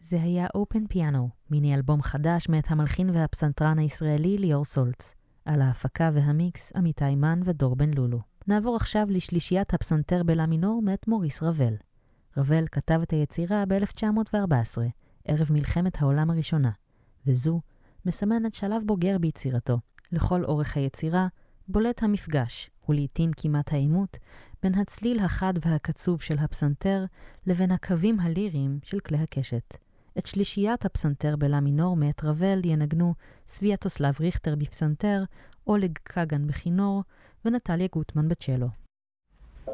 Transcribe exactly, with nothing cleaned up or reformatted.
זה היה אופן פיאנו, מיני אלבום חדש מאת המלחין והפסנתרן הישראלי ליאור סולץ. על ההפקה והמיקס עמיתי מן ודור בן לולו. נעבור עכשיו לשלישיית הפסנתר בלה מינור מאת מוריס רבל. רבל כתב את היצירה ב-אלף תשע מאות וארבע עשרה, ערב מלחמת העולם הראשונה, וזו מסמנת שלב בוגר ביצירתו. לכל אורך היצירה בולט המפגש, ולעיתים כמעט העימות, בין הצליל החד והקצוב של הפסנתר לבין הקווים הליריים של כלי הקשת. את שלישיית הפסנתר בלה מינור מאת רבל ינגנו סוויאטוסלב ריכטר בפסנתר, אולג קגן בכינור ונטליה גוטמן בצ'לו.